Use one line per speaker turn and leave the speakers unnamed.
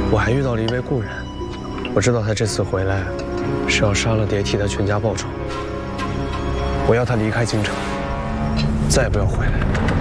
我还遇到了一位故人，我知道他这次回来是要杀了蝶替他全家报仇。我要他离开京城，再也不要回来。